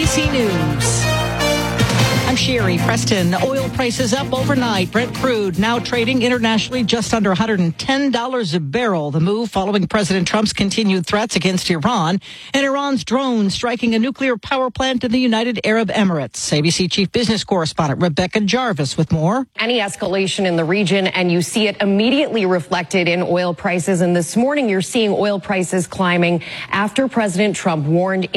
ABC News. I'm Sherry Preston. Oil prices up overnight. Brent crude now trading internationally just under $110 a barrel. The move following President Trump's continued threats against Iran and Iran's drones striking a nuclear power plant in the United Arab Emirates. ABC Chief Business Correspondent Rebecca Jarvis with more. Any escalation in the region, and you see it immediately reflected in oil prices. And this morning, you're seeing oil prices climbing after President Trump warned